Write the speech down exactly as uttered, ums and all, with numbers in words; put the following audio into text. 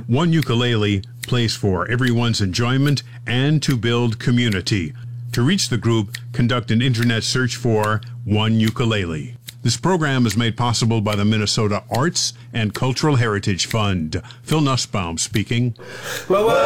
One Ukulele plays for everyone's enjoyment and to build community. To reach the group, conduct an internet search for One Ukulele. This program is made possible by the Minnesota Arts and Cultural Heritage Fund. Phil Nussbaum speaking. Well, well.